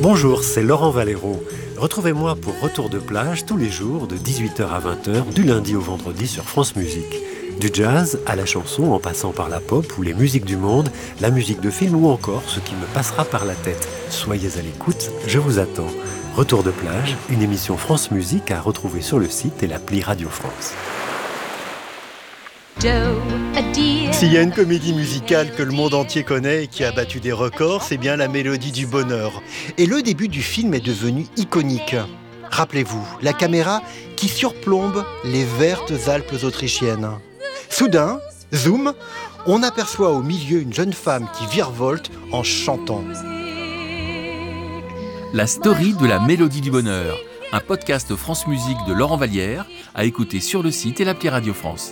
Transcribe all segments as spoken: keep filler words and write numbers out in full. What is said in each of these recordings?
Bonjour, c'est Laurent Valero. Retrouvez-moi pour Retour de plage tous les jours de dix-huit heures à vingt heures, du lundi au vendredi sur France Musique. Du jazz à la chanson en passant par la pop ou les musiques du monde, la musique de film ou encore ce qui me passera par la tête. Soyez à l'écoute, je vous attends. Retour de plage, une émission France Musique à retrouver sur le site et l'appli Radio France. S'il y a une comédie musicale que le monde entier connaît et qui a battu des records, c'est bien La Mélodie du Bonheur. Et le début du film est devenu iconique. Rappelez-vous, la caméra qui surplombe les vertes Alpes autrichiennes. Soudain, zoom, on aperçoit au milieu une jeune femme qui virevolte en chantant. La story de La Mélodie du Bonheur, un podcast France Musique de Laurent Vallière, à écouter sur le site et l'appli Radio France.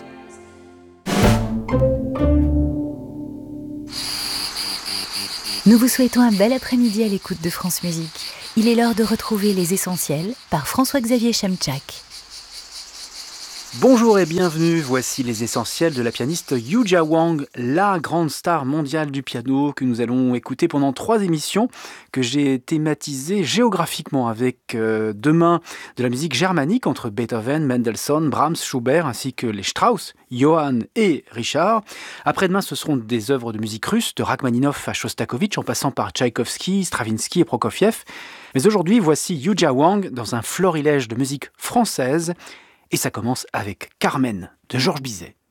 Nous vous souhaitons un bel après-midi à l'écoute de France Musique. Il est l'heure de retrouver Les Essentiels par François-Xavier Chemchak. Bonjour et bienvenue, voici les essentiels de la pianiste Yuja Wang, la grande star mondiale du piano que nous allons écouter pendant trois émissions que j'ai thématisées géographiquement avec euh, demain de la musique germanique entre Beethoven, Mendelssohn, Brahms, Schubert ainsi que les Strauss, Johann et Richard. Après-demain, ce seront des œuvres de musique russe, de Rachmaninov à Shostakovich en passant par Tchaïkovski, Stravinsky et Prokofiev. Mais aujourd'hui, voici Yuja Wang dans un florilège de musique française. Et ça commence avec Carmen de Georges Bizet.